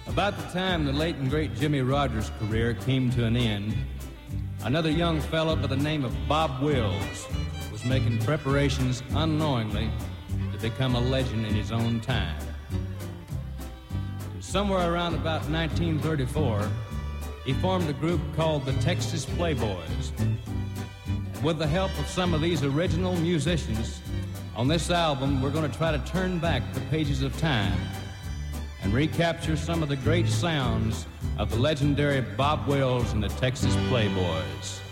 About the time the late and great Jimmy Rogers' career came to an end, another young fellow by the name of Bob Wills was making preparations unknowingly to become a legend in his own time. Somewhere around about 1934, he formed a group called the Texas Playboys. With the help of some of these original musicians, on this album we're going to try to turn back the pages of time and recapture some of the great sounds of the legendary Bob Wills and the Texas Playboys.